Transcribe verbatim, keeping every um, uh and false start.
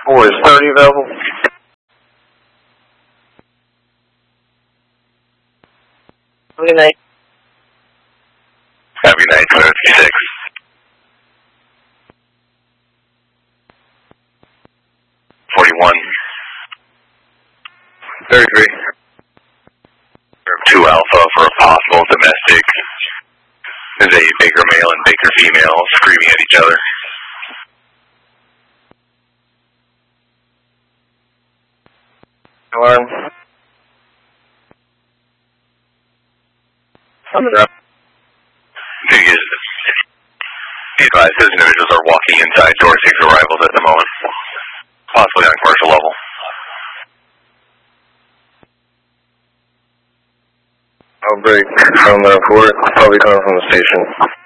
four is thirty available. Good night. Happy night, sir. six. forty-one. thirty-three. two Alpha for a possible domestic. There's a Baker male and Baker female screaming at each other. Alarm. Coming up. Be advised, those individuals are walking inside door six arrivals at the moment, possibly on commercial level. I'll break from the report, probably coming from the station.